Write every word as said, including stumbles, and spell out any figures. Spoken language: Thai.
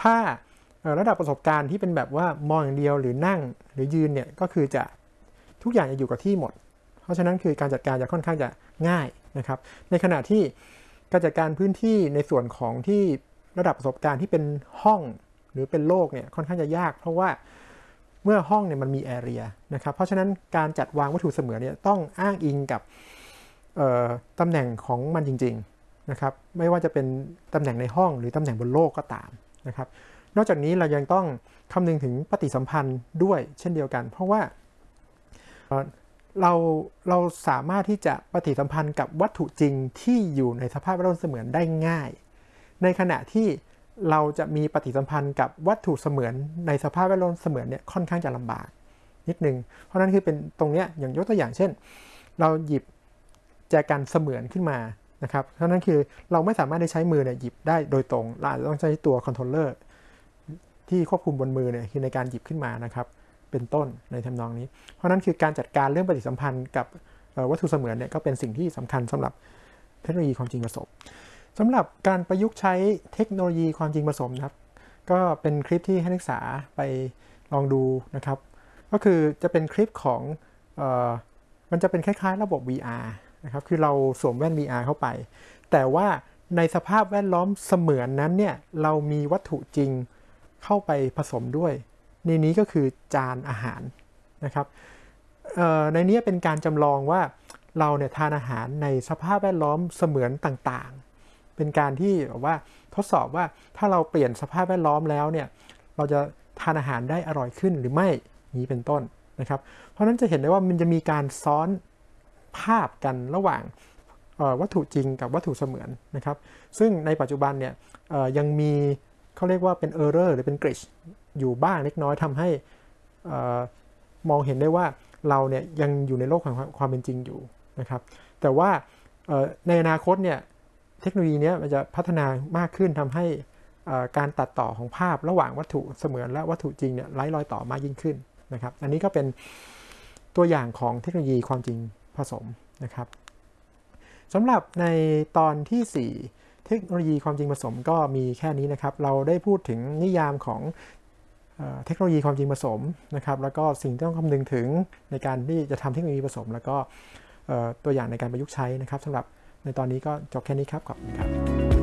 ถ้าระดับประสบการณ์ที่เป็นแบบว่ามองอย่างเดียวหรือนั่งหรือยืนเนี่ยก็คือจะทุกอย่างจะอยู่กับที่หมดเพราะฉะนั้นคือการจัดการจะค่อนข้างจะง่ายนะครับในขณะที่การจัดการพื้นที่ในส่วนของที่ระดับประสบการณ์ที่เป็นห้องหรือเป็นโลกเนี่ยค่อนข้างจะยากเพราะว่าเมื่อห้องเนี่ยมันมีแอเรียนะครับเพราะฉะนั้นการจัดวางวัตถุเสมือนเนี่ยต้องอ้างอิงกับตำแหน่งของมันจริงๆนะครับไม่ว่าจะเป็นตำแหน่งในห้องหรือตำแหน่งบนโลกก็ตามนะครับนอกจากนี้เรายังต้องคำนึงถึงปฏิสัมพันธ์ด้วยเช่นเดียวกันเพราะว่าเราเราสามารถที่จะปฏิสัมพันธ์กับวัตถุจริงที่อยู่ในสภาพแวดล้อมเสมือนได้ง่ายในขณะที่เราจะมีปฏิสัมพันธ์กับวัตถุเสมือนในสภาพแวดล้อมเสมือนเนี่ยค่อนข้างจะลำบากนิดนึงเพราะนั้นคือเป็นตรงเนี้ยอย่างยกตัวอย่างเช่นเราหยิบแจกันเสมือนขึ้นมานะครับเพราะนั้นคือเราไม่สามารถได้ใช้มือเนี่ยหยิบได้โดยตรงเราต้องใช้ตัวคอนโทรลเลอร์ที่ควบคุมบนมือเนี่ยคือในการหยิบขึ้นมานะครับเป็นต้นในทำนองนี้เพราะนั้นคือการจัดการเรื่องปฏิสัมพันธ์กับวัตถุเสมือนเนี่ยก็เป็นสิ่งที่สำคัญสำหรับเทคโนโลยีความจริงผสมสำหรับการประยุกต์ใช้เทคโนโลยีความจริงผสมนะครับก็เป็นคลิปที่ให้นักศึกษาไปลองดูนะครับก็คือจะเป็นคลิปของเอ่อมันจะเป็นคล้ายๆระบบ วี อาร์ นะครับคือเราสวมแว่น วี อาร์ เข้าไปแต่ว่าในสภาพแวดล้อมเสมือนนั้นเนี่ยเรามีวัตถุจริงเข้าไปผสมด้วยในนี้ก็คือจานอาหารนะครับในนี้เป็นการจำลองว่าเราเนี่ยทานอาหารในสภาพแวดล้อมเสมือนต่างๆเป็นการที่แบบว่าทดสอบว่าถ้าเราเปลี่ยนสภาพแวดล้อมแล้วเนี่ยเราจะทานอาหารได้อร่อยขึ้นหรือไม่นี้เป็นต้นนะครับเพราะนั้นจะเห็นได้ว่ามันจะมีการซ้อนภาพกันระหว่างวัตถุจริงกับวัตถุเสมือนนะครับซึ่งในปัจจุบันเนี่ยยังมีเขาเรียกว่าเป็น error หรือเป็น glitch อยู่บ้างเล็กน้อยทำให้มองเห็นได้ว่าเราเนี่ยยังอยู่ในโลกของความเป็นจริงอยู่นะครับแต่ว่าในอนาคตเนี่ยเทคโนโลยีนี้มันจะพัฒนามากขึ้นทำให้การตัดต่อของภาพระหว่างวัตถุเสมือนและวัตถุจริงเนี่ยไร้รอยต่อมากยิ่งขึ้นนะครับอันนี้ก็เป็นตัวอย่างของเทคโนโลยีความจริงผสมนะครับสำหรับในตอนที่สี่เทคโนโลยีความจริงผสมก็มีแค่นี้นะครับเราได้พูดถึงนิยามของเทคโนโลยีความจริงผสมนะครับแล้วก็สิ่งที่ต้องคำนึงถึงในการที่จะทำเทคโนโลยีผสมแล้วก็ตัวอย่างในการประยุกต์ใช้นะครับสำหรับในตอนนี้ก็จบแค่นี้ครับขอบคุณครับ